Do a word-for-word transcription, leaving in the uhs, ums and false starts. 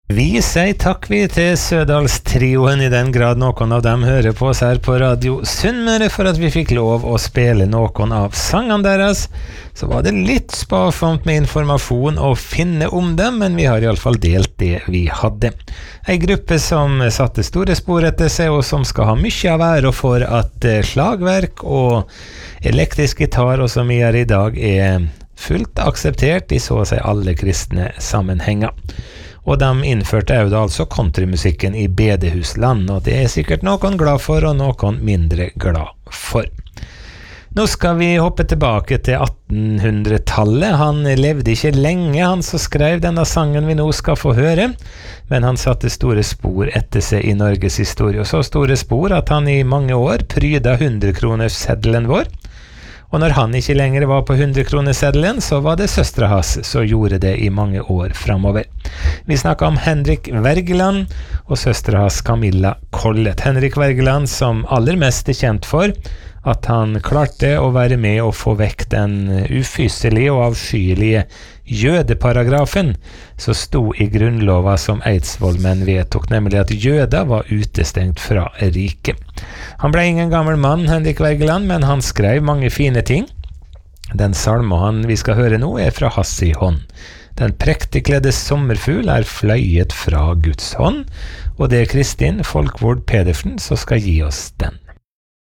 Vi sier takk vi til Sødalstrioen i den grad noen av dem hører på oss her på Radio Sunnmøre for at vi fikk lov å spille noen av sangene deres. Så var det litt sparsomt med informasjon å finne om dem, men vi har i alle fall delt det vi hadde. En gruppe som satte store spor etter seg og som skal ha mye av ære for at slagverk og elektrisk gitar og som vi er i dag er fullt akseptert i så å si alle kristne sammenhenger. Og de innførte jo da altså countrymusikken i bedehusland, og det er sikkert noen glad for og noen mindre glad for. Nå skal vi hoppe tilbake til attenhundretallet. Han levde ikke lenge, han som skrev denne sangen vi nå skal få høre, men han satte store spor etter seg i Norges historie, og så store spor at han i mange år pryda hundrekronersseddelen vår. Og når han ikke lenger var på hundrekroneseddelen, så var det søstre hans som gjorde det i mange år fremover. Vi snakket om Henrik Wergeland og søstre hans Camilla Collett. Henrik Wergeland som aller mest er kjent for at han klarte å være med og få vekk den ufyselige og avskyelige jødeparagrafen som sto i grunnlova som Eidsvollmenn vedtok, nemlig at jøder var utestengt fra riket. Han ble ingen gammel mann, Henrik Wergeland, men han skrev mange fine ting. Den salmen han vi skal høre nå er fra hans i hånd. Den prektigkledde sommerfugl er fløyet fra Guds hånd, og det er Kristin Folkvord Pedersen som skal gi oss den.